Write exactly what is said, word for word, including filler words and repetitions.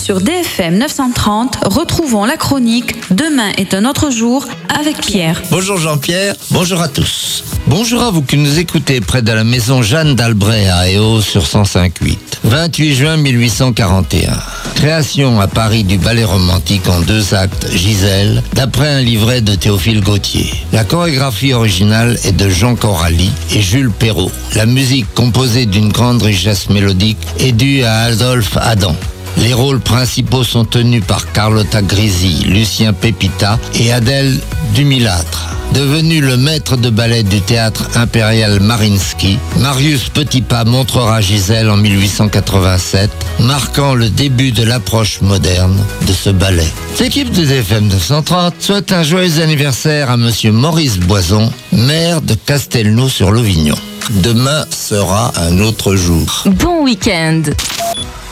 Sur D F M neuf cent trente, retrouvons la chronique Demain est un autre jour avec Pierre. Bonjour Jean-Pierre, bonjour à tous. Bonjour à vous qui nous écoutez près de la maison Jeanne d'Albret à Éo sur cent cinq virgule huit. vingt-huit juin mille huit cent quarante et un. Création à Paris du ballet romantique en deux actes Gisèle, d'après un livret de Théophile Gautier. La chorégraphie originale est de Jean Corali et Jules Perrault. La musique, composée d'une grande richesse mélodique, est due à Adolphe Adam. Les rôles principaux sont tenus par Carlotta Grisi, Lucien Pepita et Adèle Dumilâtre. Devenu le maître de ballet du théâtre impérial Mariinsky, Marius Petipa montrera Gisèle en mille huit cent quatre-vingt-sept, marquant le début de l'approche moderne de ce ballet. L'équipe de D F M neuf cent trente souhaite un joyeux anniversaire à monsieur Maurice Boison, maire de Castelnau-sur-Lovignon. Demain sera un autre jour. Bon week-end.